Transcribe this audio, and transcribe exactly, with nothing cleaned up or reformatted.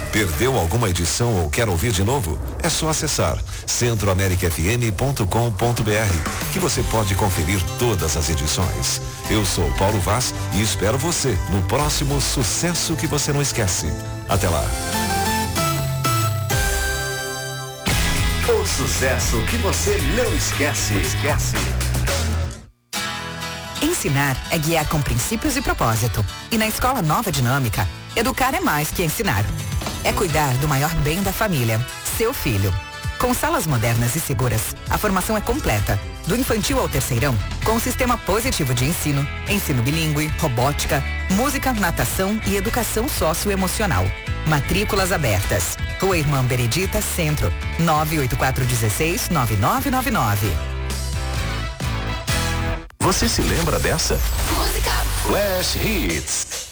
Perdeu alguma edição ou quer ouvir de novo? É só acessar centro américa f m ponto com ponto b r que você pode conferir todas as edições. Eu sou Paulo Vaz e espero você no próximo Sucesso que você não esquece. Até lá. O sucesso que você não esquece. Esquece. Ensinar é guiar com princípios e propósito. E na Escola Nova Dinâmica, educar é mais que ensinar. É cuidar do maior bem da família, seu filho. Com salas modernas e seguras, a formação é completa. Do infantil ao terceirão, com um sistema positivo de ensino, ensino bilíngue, robótica, música, natação e educação socioemocional. Matrículas abertas. Rua Irmã Benedita, Centro, nove oito quatro um seis, nove nove nove nove. Você se lembra dessa? Música Flash Hits.